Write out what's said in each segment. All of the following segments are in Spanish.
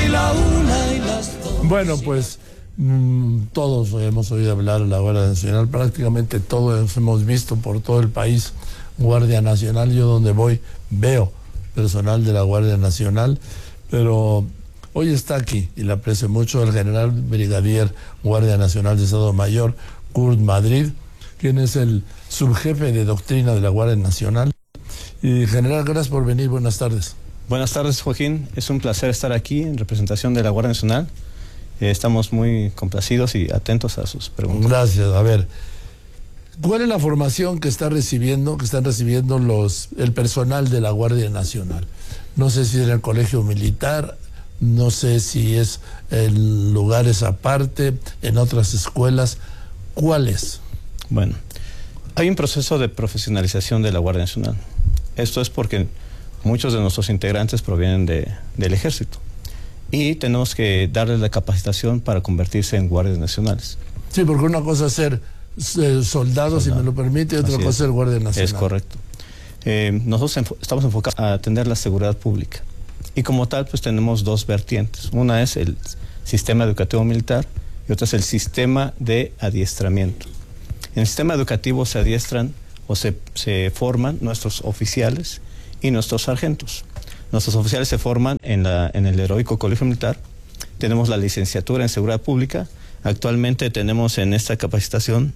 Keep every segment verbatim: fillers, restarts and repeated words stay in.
y la una y las dos. Bueno, pues mmm, todos hemos oído hablar de la Guardia Nacional, prácticamente todos hemos visto por todo el país Guardia Nacional. Yo donde voy veo personal de la Guardia Nacional, pero hoy está aquí y le aprecio mucho el general brigadier Guardia Nacional de Estado Mayor, Kurt Madrid, quien es el subjefe de doctrina de la Guardia Nacional. Y general, gracias por venir, buenas tardes. Buenas tardes, Joaquín, es un placer estar aquí en representación de la Guardia Nacional. Eh, estamos muy complacidos y atentos a sus preguntas. Gracias. A ver, ¿cuál es la formación que está recibiendo, que están recibiendo los el personal de la Guardia Nacional? No sé si en el colegio militar, no sé si es en lugares aparte, en otras escuelas. ¿Cuál es? Bueno, hay un proceso de profesionalización de la Guardia Nacional. Esto es porque muchos de nuestros integrantes provienen de, del Ejército y tenemos que darles la capacitación para convertirse en guardias nacionales. Sí, porque una cosa es ser eh, soldado, Soldado, si me lo permite, y otra Así cosa es es. ser guardia nacional. Es correcto. Eh, nosotros enfo estamos enfocados a atender la seguridad pública y como tal pues tenemos dos vertientes. Una es el sistema educativo militar y otra es el sistema de adiestramiento. En el sistema educativo se adiestran o se, se forman nuestros oficiales y nuestros sargentos. Nuestros oficiales se forman en, la, en el heroico colegio militar. Tenemos la licenciatura en seguridad pública. Actualmente tenemos en esta capacitación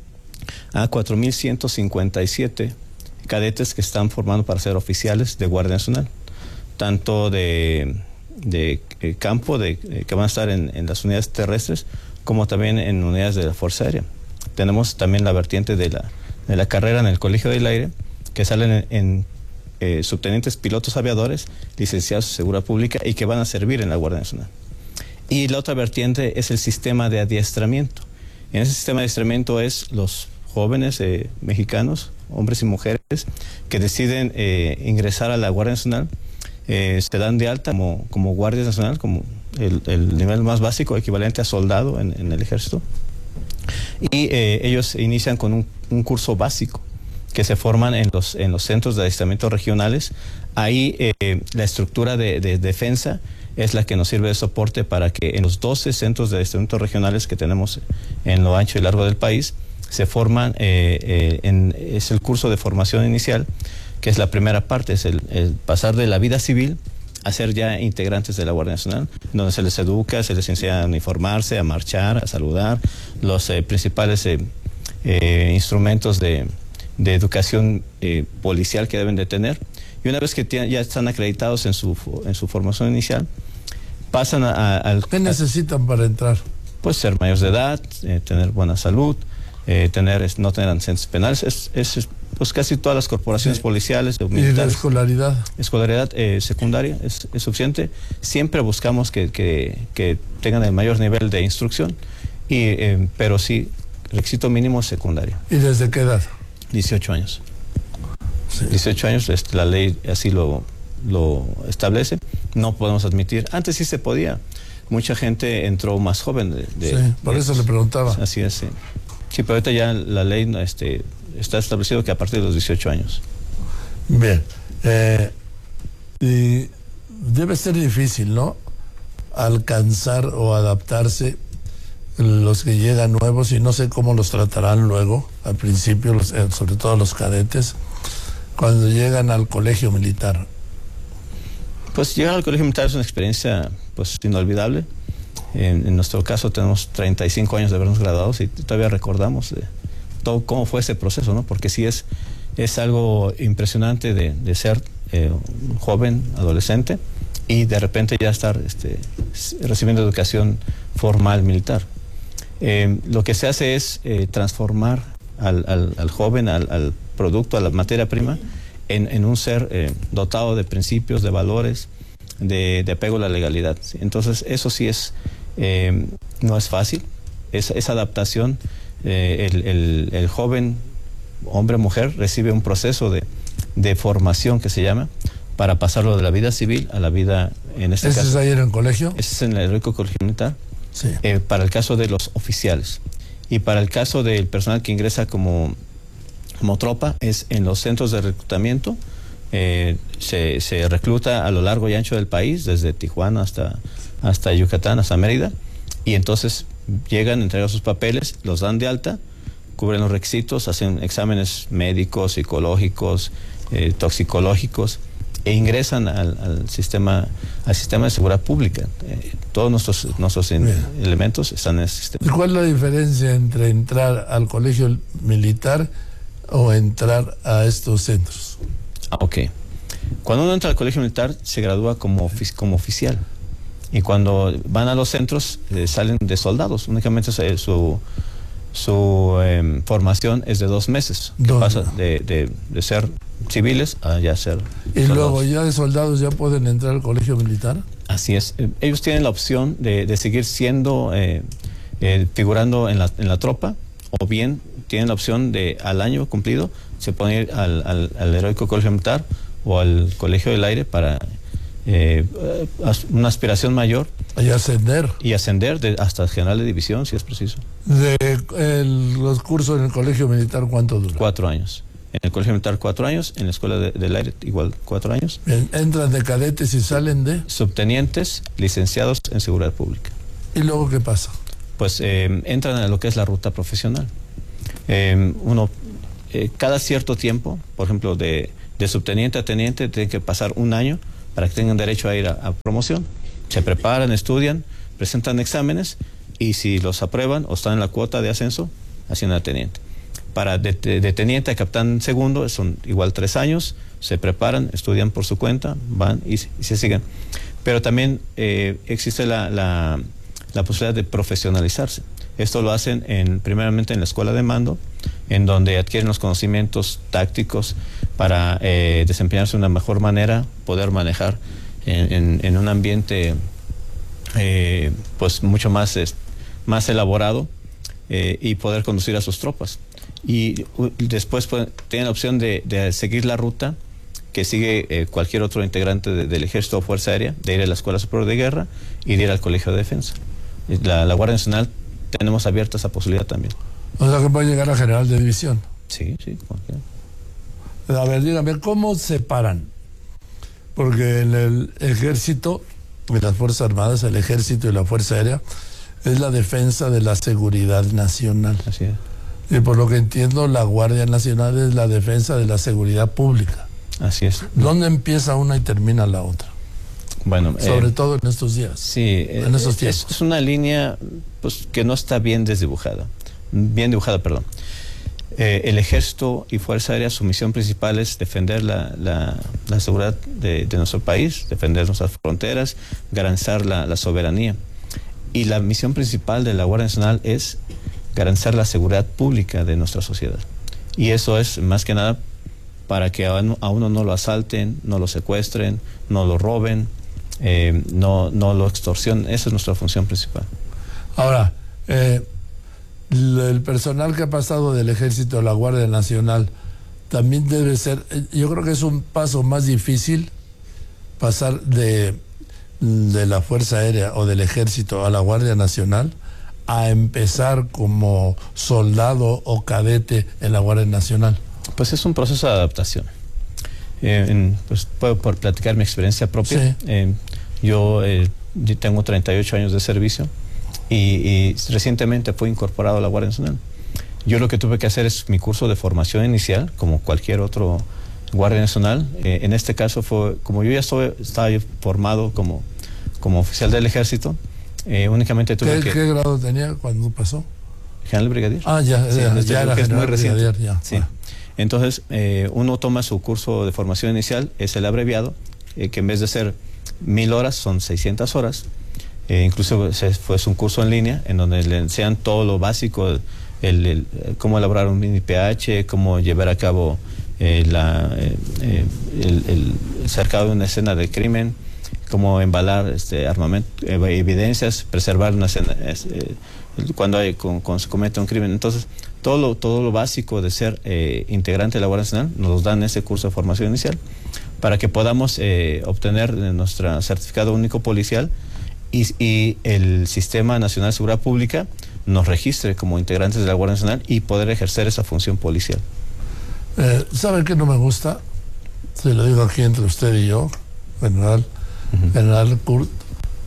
a cuatro mil ciento cincuenta y siete cadetes que están formando para ser oficiales de Guardia Nacional, tanto de, de, de campo, de, de, que van a estar en, en las unidades terrestres, como también en unidades de la Fuerza Aérea. Tenemos también la vertiente de la, de la carrera en el Colegio del Aire, que salen en, en eh, subtenientes pilotos aviadores, licenciados en seguridad pública y que van a servir en la Guardia Nacional. Y la otra vertiente es el sistema de adiestramiento. En ese sistema de adiestramiento es los jóvenes eh, mexicanos, hombres y mujeres, que deciden eh, ingresar a la Guardia Nacional, eh, se dan de alta como, como Guardia Nacional, como el, el nivel más básico, equivalente a soldado en, en el ejército. Y eh, ellos inician con un, un curso básico que se forman en los, en los centros de adiestramiento regionales. Ahí eh, la estructura de, de defensa es la que nos sirve de soporte para que en los doce centros de adiestramiento regionales que tenemos en lo ancho y largo del país se forman, eh, eh, en, es el curso de formación inicial, que es la primera parte, es el, el pasar de la vida civil a ser ya integrantes de la Guardia Nacional, donde se les educa, se les enseña a uniformarse, a marchar, a saludar, los eh, principales eh, eh, instrumentos de, de educación eh, policial que deben de tener. Y una vez que ya están acreditados en su, en su formación inicial, pasan a, a, al... ¿Qué necesitan para entrar? Pues ser mayores de edad, eh, tener buena salud, eh, tener, no tener antecedentes penales, es, es pues casi todas las corporaciones sí. policiales. ¿Y la escolaridad? Escolaridad eh, secundaria es, es suficiente. Siempre buscamos que, que, que tengan el mayor nivel de instrucción, y, eh, pero sí, requisito mínimo secundario. ¿Y desde qué edad? dieciocho años. Sí. dieciocho años, este, la ley así lo, lo establece. No podemos admitir. Antes sí se podía. Mucha gente entró más joven. De, de, sí, por de, eso le preguntaba. Así es, sí. Sí, pero ahorita ya la ley este, está establecido que a partir de los dieciocho años. Bien. Eh, y debe ser difícil, ¿no? Alcanzar o adaptarse los que llegan nuevos, y no sé cómo los tratarán luego, al principio, los, eh, sobre todo los cadetes, cuando llegan al colegio militar. Pues llegar al colegio militar es una experiencia pues inolvidable. En, en nuestro caso tenemos treinta y cinco años de habernos graduado y todavía recordamos de todo cómo fue ese proceso, ¿no? Porque sí es, es algo impresionante de, de ser eh, un joven, adolescente, y de repente ya estar este, recibiendo educación formal militar. Eh, lo que se hace es eh, transformar al, al, al joven, al, al producto, a la materia prima, en, en un ser eh, dotado de principios, de valores, de, de apego a la legalidad. ¿Sí? Entonces eso sí es, eh, no es fácil, es, esa adaptación, eh, el, el, el joven, hombre o mujer, recibe un proceso de, de formación que se llama, para pasarlo de la vida civil a la vida, en este ¿Ese caso... es ahí en el colegio? Ese es en el heroico colegio militar. Sí. Eh, para el caso de los oficiales. Y para el caso del personal que ingresa como, como tropa, es en los centros de reclutamiento. Eh, se, se recluta a lo largo y ancho del país, desde Tijuana hasta, hasta Yucatán, hasta Mérida, y entonces llegan, entregan sus papeles, los dan de alta, cubren los requisitos, hacen exámenes médicos, psicológicos, eh, toxicológicos, e ingresan al, al sistema al sistema de seguridad pública. Eh, todos nuestros nuestros elementos están en ese sistema. ¿Cuál es la diferencia entre entrar al colegio militar o entrar a estos centros? Ah, ok. Cuando uno entra al colegio militar se gradúa como, como oficial, y cuando van a los centros eh, salen de soldados. Únicamente su, su, su eh, formación es de dos meses, que pasa de, de, de ser civiles a ya ser y soldados. Luego ya de soldados ya pueden entrar al colegio militar. Así es. Eh, ellos tienen la opción de, de seguir siendo eh, eh, figurando en la, en la tropa, o bien tienen la opción de al año cumplido se pueden ir al, al, al heroico colegio militar o al colegio del aire para eh, una aspiración mayor y ascender y ascender de, hasta general de división si es preciso. De el, los cursos en el colegio militar, ¿cuánto dura? Cuatro años. En el colegio militar cuatro años, en la escuela de, del aire igual cuatro años. Bien, entran de cadetes y salen de subtenientes licenciados en seguridad pública. ¿Y luego qué pasa? Pues eh, entran a lo que es la ruta profesional. Eh, uno eh, cada cierto tiempo, por ejemplo, de, de subteniente a teniente, tiene que pasar un año para que tengan derecho a ir a, a promoción. Se preparan, estudian, presentan exámenes, y si los aprueban o están en la cuota de ascenso, ascienden a teniente. Para de, de, de teniente a capitán segundo son igual tres años, se preparan, estudian por su cuenta, van y, y se siguen. Pero también eh, existe la, la, la posibilidad de profesionalizarse. Esto lo hacen en, primeramente en la escuela de mando, en donde adquieren los conocimientos tácticos para eh, desempeñarse de una mejor manera, poder manejar en, en, en un ambiente eh, pues mucho más, es, más elaborado eh, y poder conducir a sus tropas. Y uh, después pues, tienen la opción de, de seguir la ruta que sigue eh, cualquier otro integrante de, del Ejército o Fuerza Aérea, de ir a la Escuela Superior de Guerra y de ir al Colegio de Defensa. La, la Guardia Nacional tenemos abierta esa posibilidad también. O sea que puede llegar a general de división. Sí, sí, cualquiera. A ver, dígame, ¿cómo separan? Porque en el Ejército, en las Fuerzas Armadas, el Ejército y la Fuerza Aérea, es la defensa de la seguridad nacional. Así es. Y por lo que entiendo, la Guardia Nacional es la defensa de la seguridad pública. Así es. ¿Dónde empieza una y termina la otra? Bueno, sobre eh, todo en estos días. Sí, en estos tiempos. Es, es una línea pues, que no está bien desdibujada. Bien dibujada, perdón. Eh, el Ejército y Fuerza Aérea, su misión principal es defender la, la, la seguridad de, de nuestro país, defender nuestras fronteras, garantizar la, la soberanía. Y la misión principal de la Guardia Nacional es garantizar la seguridad pública de nuestra sociedad. Y eso es más que nada para que a uno, a uno no lo asalten, no lo secuestren, no lo roben, eh, no, no lo extorsionen. Esa es nuestra función principal. Ahora, eh, el personal que ha pasado del Ejército a la Guardia Nacional también debe ser, yo creo que es un paso más difícil pasar de, de la Fuerza Aérea o del Ejército a la Guardia Nacional a empezar como soldado o cadete en la Guardia Nacional. Pues es un proceso de adaptación. Eh, en, pues puedo por platicar mi experiencia propia. Sí. Eh, yo, eh, yo tengo treinta y ocho años de servicio y, y recientemente fui incorporado a la Guardia Nacional. Yo lo que tuve que hacer es mi curso de formación inicial, como cualquier otro Guardia Nacional. Eh, en este caso fue, como yo ya estoy, estaba formado como, como oficial del Ejército, eh, únicamente tuve ¿Qué, que... ¿Qué grado tenía cuando pasó? General brigadier. Ah, ya, sí, ya, ya era que es muy reciente. Ya. Sí. Ah. Entonces, eh, uno toma su curso de formación inicial, es el abreviado, eh, que en vez de ser mil horas, son seiscientas horas. Eh, incluso se, fue un curso en línea, en donde le enseñan todo lo básico, el, el, el, cómo elaborar un mini P H, cómo llevar a cabo eh, la, eh, eh, el, el cercado de una escena de crimen, cómo embalar este armamento, eh, evidencias, preservar una escena, eh, cuando, hay, con, cuando se comete un crimen. Entonces, todo lo, todo lo básico de ser eh, integrante de la Guardia Nacional nos dan ese curso de formación inicial para que podamos eh, obtener nuestro certificado único policial y, y el Sistema Nacional de Seguridad Pública nos registre como integrantes de la Guardia Nacional y poder ejercer esa función policial. Eh, ¿Sabe qué no me gusta? Se lo digo aquí entre usted y yo, general, uh-huh. general Kurt.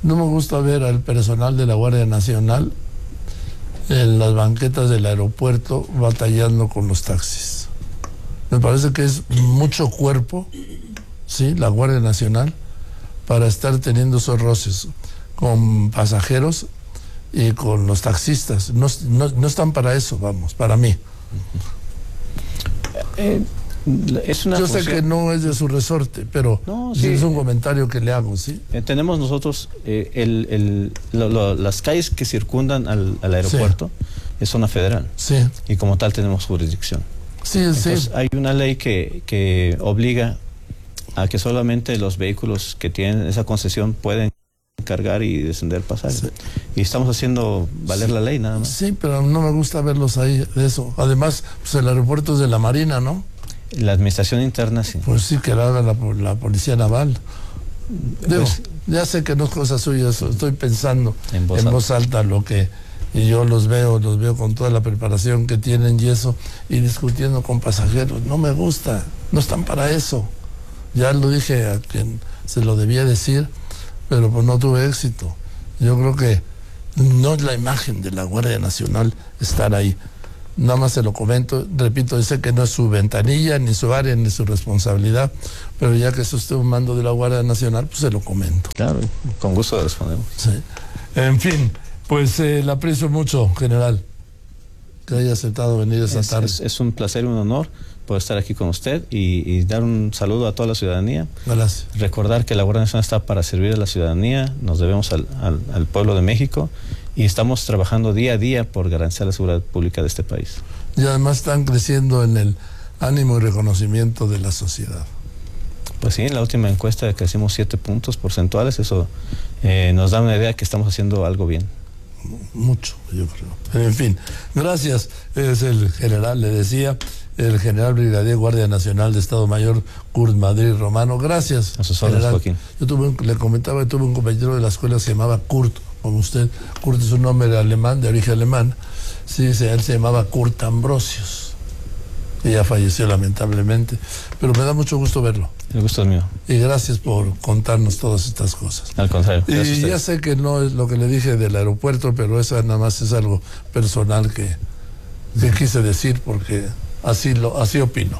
No me gusta ver al personal de la Guardia Nacional en las banquetas del aeropuerto batallando con los taxis. Me parece que es mucho cuerpo, sí, la Guardia Nacional, para estar teniendo esos roces con pasajeros y con los taxistas. No, no, no están para eso, vamos, para mí. Eh, es una Yo sé función... que no es de su resorte, pero no, sí. es un comentario que le hago, ¿sí? Eh, tenemos nosotros eh, el, el, lo, lo, las calles que circundan al, al aeropuerto, sí. Es zona federal. Sí. Y como tal tenemos jurisdicción. Sí, Entonces, sí. hay una ley que, que obliga a que solamente los vehículos que tienen esa concesión pueden cargar y descender pasajes. Sí. Y estamos haciendo valer sí. la ley nada más. Sí, pero no me gusta verlos ahí, de eso. Además, pues el aeropuerto es de la Marina, ¿no? La administración interna, sí. Pues sí, que la haga la, la Policía Naval. Digo, pues, ya sé que no es cosa suya eso, estoy pensando en voz, en voz alta lo que... Y yo los veo, los veo con toda la preparación que tienen y eso, y discutiendo con pasajeros. No me gusta, no están para eso. Ya lo dije a quien se lo debía decir, pero pues no tuve éxito. Yo creo que no es la imagen de la Guardia Nacional estar ahí. Nada más se lo comento, repito, sé que no es su ventanilla, ni su área, ni su responsabilidad, pero ya que es usted un mando de la Guardia Nacional, pues se lo comento. Claro, con gusto respondemos. Sí. En fin, pues eh, le aprecio mucho, general, que haya aceptado venir esta es, tarde. Es, es un placer y un honor poder estar aquí con usted y, y dar un saludo a toda la ciudadanía. Gracias. Recordar que la Guardia Nacional está para servir a la ciudadanía, nos debemos al, al, al pueblo de México y estamos trabajando día a día por garantizar la seguridad pública de este país. Y además están creciendo en el ánimo y reconocimiento de la sociedad. Pues sí, en la última encuesta crecimos siete puntos porcentuales, eso eh, nos da una idea de que estamos haciendo algo bien. Mucho, yo creo. En fin, gracias. Es el general, le decía, el general brigadier Guardia Nacional de Estado Mayor, Kurt Madrid Romano. Gracias. A sus órdenes, Joaquín. Yo tuve un, le comentaba que tuve un compañero de la escuela que se llamaba Kurt, como usted. Kurt es un nombre alemán, de origen alemán. Sí, se, él se llamaba Kurt Ambrosius. Y ya falleció lamentablemente. Pero me da mucho gusto verlo. El gusto es mío. Y gracias por contarnos todas estas cosas. Al contrario. Y ya sé que no es lo que le dije del aeropuerto, pero eso nada más es algo personal que, que quise decir porque así lo así opino.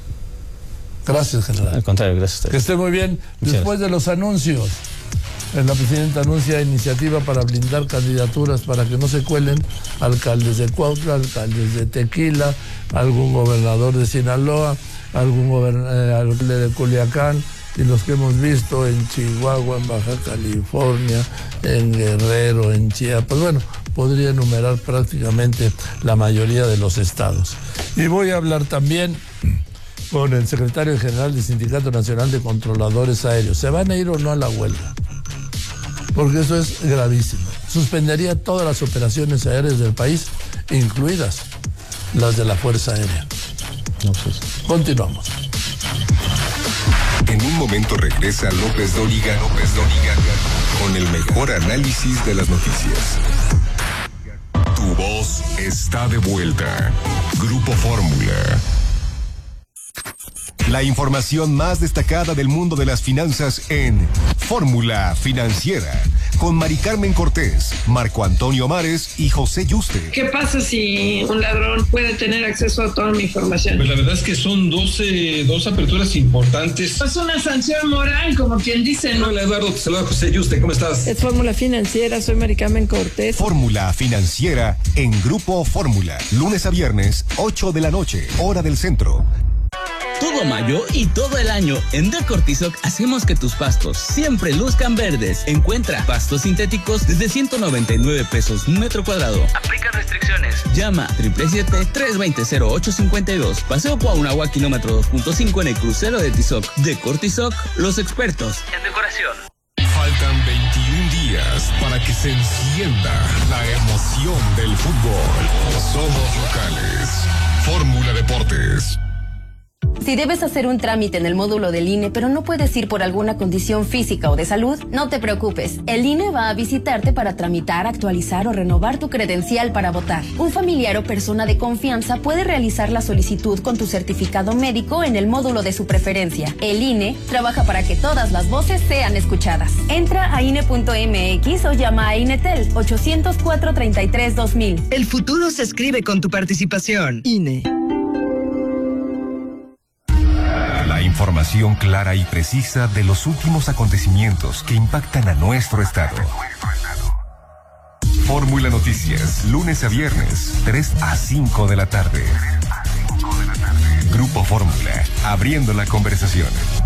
Gracias, general. Al contrario, gracias a usted. Que esté muy bien. Muchas Después gracias. de los anuncios, la presidenta anuncia iniciativa para blindar candidaturas para que no se cuelen alcaldes de Cuautla, alcaldes de Tequila, algún gobernador de Sinaloa, algún gobernador de Culiacán y los que hemos visto en Chihuahua, en Baja California, en Guerrero, en Chiapas. Bueno, podría enumerar prácticamente la mayoría de los estados. Y voy a hablar también con el secretario general del Sindicato Nacional de Controladores Aéreos. ¿Se van a ir o no a la huelga? Porque eso es gravísimo. Suspendería todas las operaciones aéreas del país, incluidas las de la Fuerza Aérea. No, pues. Continuamos. En un momento regresa López Dóriga, López Dóriga, con el mejor análisis de las noticias. Tu voz está de vuelta. Grupo Fórmula. La información más destacada del mundo de las finanzas en Fórmula Financiera, con Mari Carmen Cortés, Marco Antonio Mares y José Yuste. ¿Qué pasa si un ladrón puede tener acceso a toda mi información? Pues la verdad es que son doce, dos aperturas importantes. Es una sanción moral, como quien dice, ¿no? Hola Eduardo, te saluda José Yuste, ¿cómo estás? Es Fórmula Financiera, soy Mari Carmen Cortés. Fórmula Financiera en Grupo Fórmula, lunes a viernes, ocho de la noche, hora del centro. Todo mayo y todo el año en Decortizoc hacemos que tus pastos siempre luzcan verdes. Encuentra pastos sintéticos desde ciento noventa y nueve pesos un metro cuadrado. Aplica restricciones. Llama siete siete siete, tres dos cero, cero ocho cinco dos. Paseo Cuauhnáhuac, kilómetro dos punto cinco en el crucero de Tizoc. Decortizoc, los expertos en decoración. Faltan veintiún días para que se encienda la emoción del fútbol. Somos locales. Fórmula Deportes. Si debes hacer un trámite en el módulo del I N E, pero no puedes ir por alguna condición física o de salud, no te preocupes. El I N E va a visitarte para tramitar, actualizar o renovar tu credencial para votar. Un familiar o persona de confianza puede realizar la solicitud con tu certificado médico en el módulo de su preferencia. El I N E trabaja para que todas las voces sean escuchadas. Entra a I N E punto M X o llama a INETEL ochocientos cuatro treinta y tres dos mil. El futuro se escribe con tu participación. I N E. La información clara y precisa de los últimos acontecimientos que impactan a nuestro estado. Fórmula Noticias, lunes a viernes, tres a cinco de la tarde. Grupo Fórmula, abriendo la conversación.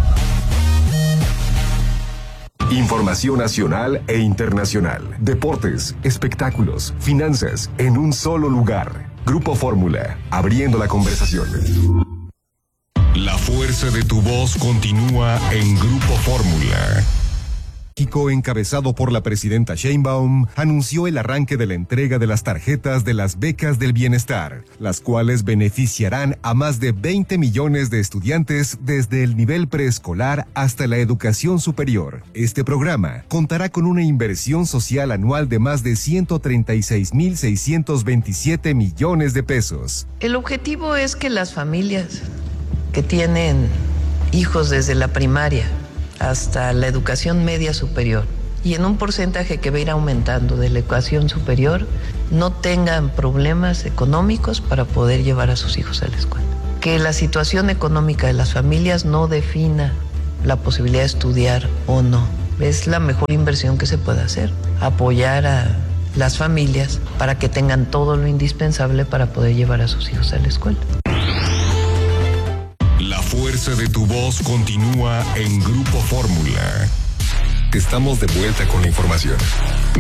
Información nacional e internacional. Deportes, espectáculos, finanzas, en un solo lugar. Grupo Fórmula, abriendo la conversación. La fuerza de tu voz continúa en Grupo Fórmula. México, encabezado por la presidenta Sheinbaum, anunció el arranque de la entrega de las tarjetas de las becas del bienestar, las cuales beneficiarán a más de veinte millones de estudiantes desde el nivel preescolar hasta la educación superior. Este programa contará con una inversión social anual de más de ciento treinta y seis mil seiscientos veintisiete millones de pesos. El objetivo es que las familias que tienen hijos desde la primaria hasta la educación media superior y en un porcentaje que va a ir aumentando de la educación superior, no tengan problemas económicos para poder llevar a sus hijos a la escuela. Que la situación económica de las familias no defina la posibilidad de estudiar o no. Es la mejor inversión que se puede hacer, apoyar a las familias para que tengan todo lo indispensable para poder llevar a sus hijos a la escuela. La fuerza de tu voz continúa en Grupo Fórmula. Estamos de vuelta con la información.